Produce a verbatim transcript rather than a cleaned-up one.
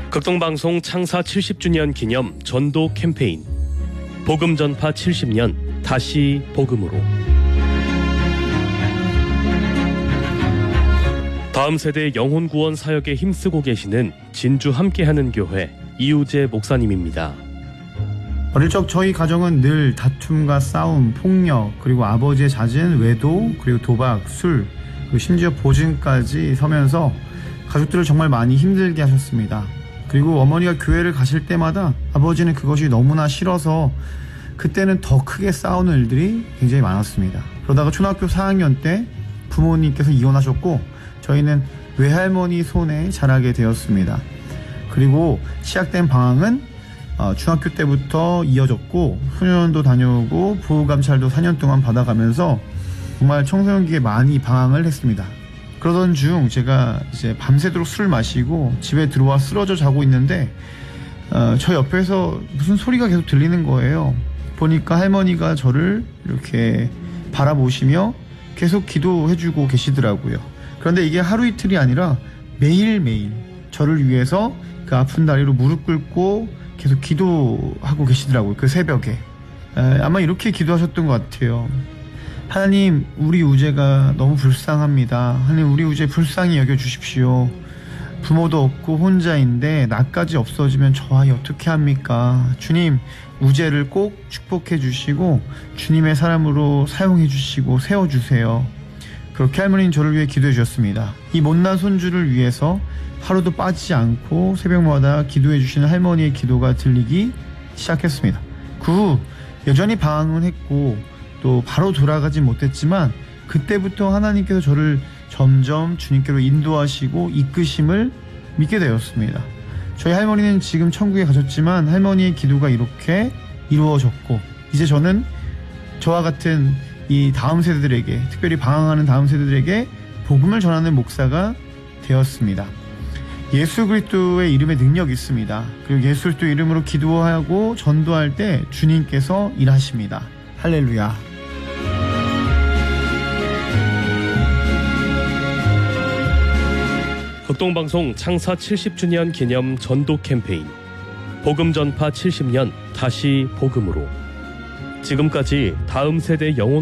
극동방송 창사 칠십 주년 기념 전도 캠페인 복음 전파 칠십 년 다시 복음으로. 다음 세대 영혼 구원 사역에 힘쓰고 계시는 진주 함께하는 교회 이우재 목사님입니다. 어릴 적 저희 가정은 늘 다툼과 싸움, 폭력, 그리고 아버지의 잦은 외도, 그리고 도박, 술, 그리고 심지어 보증까지 서면서 가족들을 정말 많이 힘들게 하셨습니다. 그리고 어머니가 교회를 가실 때마다 아버지는 그것이 너무나 싫어서 그때는 더 크게 싸우는 일들이 굉장히 많았습니다. 그러다가 초등학교 사 학년 때 부모님께서 이혼하셨고 저희는 외할머니 손에 자라게 되었습니다. 그리고 시작된 방황은 중학교 때부터 이어졌고 소년원도 다녀오고 보호감찰도 사 년 동안 받아가면서 정말 청소년기에 많이 방황을 했습니다. 그러던 중 제가 이제 밤새도록 술을 마시고 집에 들어와 쓰러져 자고 있는데 어, 저 옆에서 무슨 소리가 계속 들리는 거예요. 보니까 할머니가 저를 이렇게 바라보시며 계속 기도해주고 계시더라고요. 그런데 이게 하루 이틀이 아니라 매일매일 저를 위해서 그 아픈 다리로 무릎 꿇고 계속 기도하고 계시더라고요. 그 새벽에. 에, 아마 이렇게 기도하셨던 것 같아요. 하나님, 우리 우재가 너무 불쌍합니다. 하나님, 우리 우재 불쌍히 여겨주십시오. 부모도 없고 혼자인데 나까지 없어지면 저 아이 어떻게 합니까? 주님, 우재를 꼭 축복해 주시고 주님의 사람으로 사용해 주시고 세워주세요. 그렇게 할머니는 저를 위해 기도해 주셨습니다. 이 못난 손주를 위해서 하루도 빠지지 않고 새벽마다 기도해 주시는 할머니의 기도가 들리기 시작했습니다. 그 후 여전히 방황은 했고 또 바로 돌아가진 못했지만 그때부터 하나님께서 저를 점점 주님께로 인도하시고 이끄심을 믿게 되었습니다. 저희 할머니는 지금 천국에 가셨지만 할머니의 기도가 이렇게 이루어졌고 이제 저는 저와 같은 이 다음 세대들에게, 특별히 방황하는 다음 세대들에게 복음을 전하는 목사가 되었습니다. 예수 그리스도의 이름에 능력이 있습니다. 그리고 예수 그리스도 이름으로 기도하고 전도할 때 주님께서 일하십니다. 할렐루야. 극동방송 창사 칠십 주년 기념 전도 캠페인 복음 전파 칠십 년 다시 복음으로. 지금까지 다음 세대 영혼